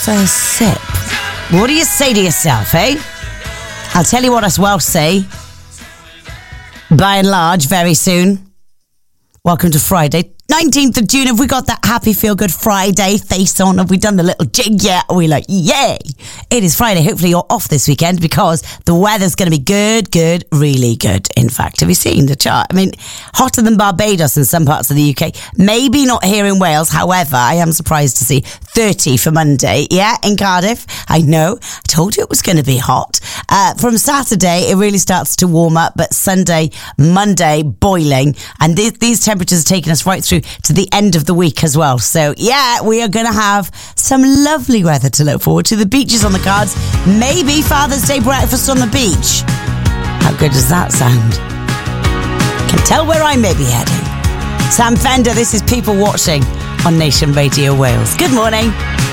First sip. What do you say to yourself, eh? I'll tell you what us Welsh say. By and large, very soon. Welcome to Friday, 19th of June. Have we got that happy feel good Friday face on? Have we done the little jig yet? Are we like, yay? It is Friday. Hopefully you're off this weekend because the weather's going to be good, really good. In fact, have you seen the chart? I mean, hotter than Barbados in some parts of the UK. Maybe not here in Wales. However, I am surprised to see 30 for Monday. Yeah, in Cardiff. I know. I told you it was going to be hot. From Saturday, it really starts to warm up, but Sunday, Monday, boiling. And these temperatures are taking us right through to the end of the week as well. So yeah, we are going to have some lovely weather to look forward to. The beach is on the cards. Maybe Father's Day breakfast on the beach. How good does that sound? Can tell where I may be heading. Sam Fender, this is People Watching on Nation Radio Wales. Good morning.